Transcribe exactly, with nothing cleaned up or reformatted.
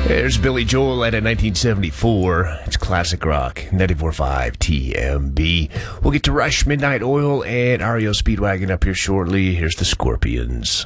There's Billy Joel at a nineteen seventy-four. It's classic rock, ninety-four point five T M B. We'll get to Rush, Midnight Oil, and R E O Speedwagon up here shortly. Here's the Scorpions.